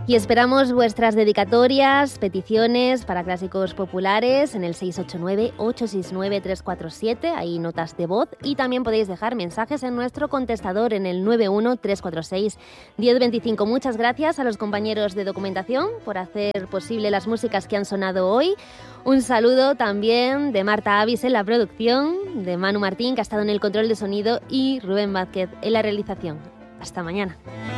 Y esperamos vuestras dedicatorias, peticiones para clásicos populares en el 689-869-347, ahí notas de voz, y también podéis dejar mensajes en nuestro contestador en el 91-346-1025. Muchas gracias a los compañeros de documentación por hacer posible las músicas que han sonado hoy. Un saludo también de Marta Avis en la producción, de Manu Martín, que ha estado en el control de sonido, y Rubén Vázquez en la realización. Hasta mañana.